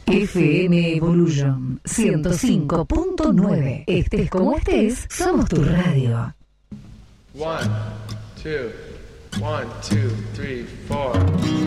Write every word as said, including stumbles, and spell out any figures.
F M Evolution ciento cinco punto nueve. Estés como estés, somos tu radio. One, two, one, two, three, four.